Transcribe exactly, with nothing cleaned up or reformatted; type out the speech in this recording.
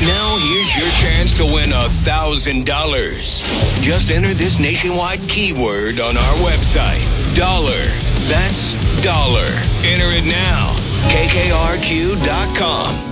Now here's your chance to win a thousand dollars. Just enter this nationwide keyword on our website. Dollar. That's dollar. Enter it now. K K R Q dot com.